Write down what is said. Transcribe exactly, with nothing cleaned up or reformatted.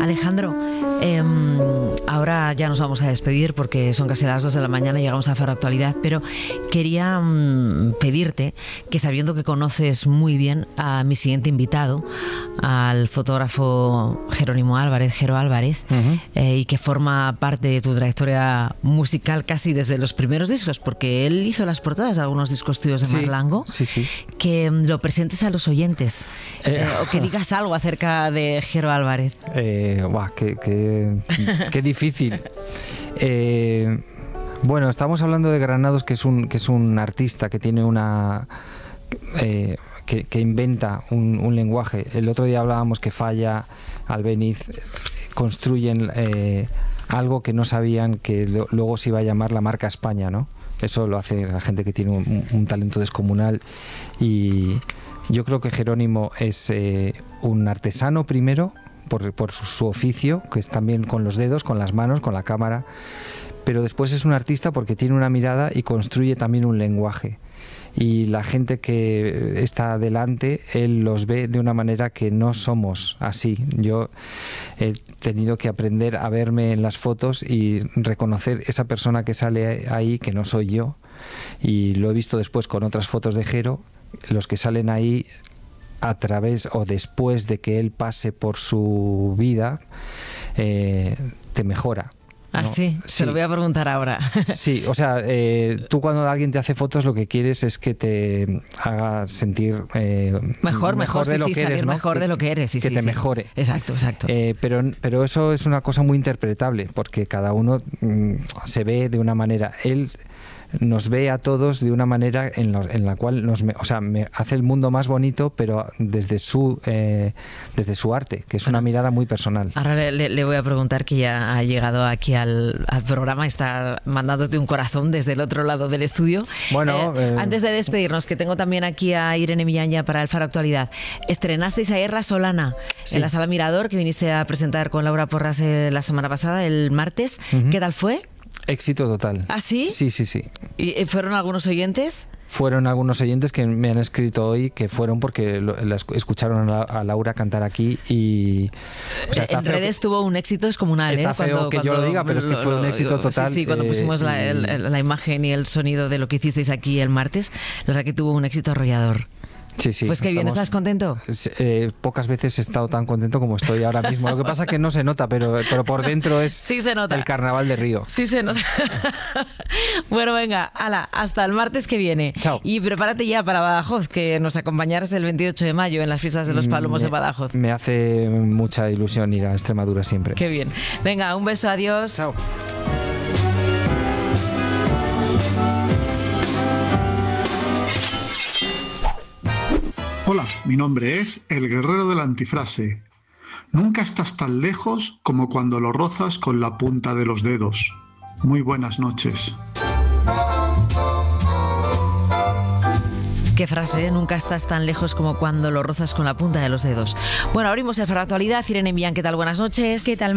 Alejandro, eh, ahora ya nos vamos a despedir porque son casi las dos de la mañana y llegamos a Faro Actualidad, pero quería um, pedirte que, sabiendo que conoces muy bien a mi siguiente invitado, al fotógrafo Jerónimo Álvarez, Jero Álvarez, uh-huh. eh, y que forma parte de tu trayectoria musical casi desde los primeros discos, porque él hizo las portadas de algunos discos tuyos de sí, Marlango, sí, sí. que um, lo presentes a los oyentes, eh, eh, o que digas algo acerca de Jero Álvarez. Eh, buah, qué, qué, qué difícil. Eh, bueno, estamos hablando de Granados, que es un, que es un artista que tiene una... Eh, que, que inventa un, un lenguaje. El otro día hablábamos que Falla, Albéniz construyen eh, algo que no sabían que lo, luego se iba a llamar la marca España, ¿no? Eso lo hace la gente que tiene un, un talento descomunal, y yo creo que Jerónimo es eh, un artesano primero, por, por su oficio, que es también con los dedos, con las manos, con la cámara, pero después es un artista porque tiene una mirada y construye también un lenguaje. Y la gente que está delante, él los ve de una manera que no somos así. Yo he tenido que aprender a verme en las fotos y reconocer esa persona que sale ahí, que no soy yo. Y lo he visto después con otras fotos de Jero, los que salen ahí a través o después de que él pase por su vida, eh, te mejora. Ah, ¿no? Sí, Sí, se lo voy a preguntar ahora. Sí, o sea, eh, tú cuando alguien te hace fotos lo que quieres es que te haga sentir eh, mejor, mejor, mejor de sí, lo sí, que eres, ¿no? Mejor que, de lo que eres, sí, que sí, te sí. mejore. Exacto, exacto. Eh, pero, pero eso es una cosa muy interpretable, porque cada uno mm, se ve de una manera. Él nos ve a todos de una manera en, los, en la cual nos, o sea, me hace el mundo más bonito, pero desde su eh, desde su arte, que es una mirada muy personal. Ahora le, le voy a preguntar, que ya ha llegado aquí al, al programa, está mandándote un corazón desde el otro lado del estudio. Bueno, eh, eh, antes de despedirnos, que tengo también aquí a Irene Millán ya para el Faro Actualidad. Estrenasteis ayer La Solana, sí, en la Sala Mirador, que viniste a presentar con Laura Porras eh, la semana pasada, el martes. Uh-huh. ¿Qué tal fue? Éxito total. ¿Ah, sí? Sí, sí, sí. ¿Y fueron algunos oyentes? Fueron algunos oyentes que me han escrito hoy que fueron porque lo, la escucharon a, a Laura cantar aquí y... O sea, está en feo redes que, tuvo un éxito descomunal. Está ¿eh? feo cuando, que cuando, yo lo diga, pero es que fue un éxito total. Sí, sí, cuando pusimos eh, la, el, el, la imagen y el sonido de lo que hicisteis aquí el martes, la verdad que tuvo un éxito arrollador. Sí, sí. Pues qué bien, ¿estás contento? Eh, pocas veces he estado tan contento como estoy ahora mismo. Lo que pasa es que no se nota, pero, pero por dentro es sí se nota. El carnaval de Río. Sí se nota. Bueno, venga, ala, hasta el martes que viene. Chao. Y prepárate ya para Badajoz, que nos acompañarás el veintiocho de mayo en las fiestas de los Palomos me, de Badajoz. Me hace mucha ilusión ir a Extremadura siempre. Qué bien. Venga, un beso, adiós. Chao. Hola, mi nombre es el guerrero de la antifrase. Nunca estás tan lejos como cuando lo rozas con la punta de los dedos. Muy buenas noches. Qué frase, ¿eh? Nunca estás tan lejos como cuando lo rozas con la punta de los dedos. Bueno, abrimos el Faro Actualidad. Irene Millán, ¿qué tal? Buenas noches. ¿Qué tal?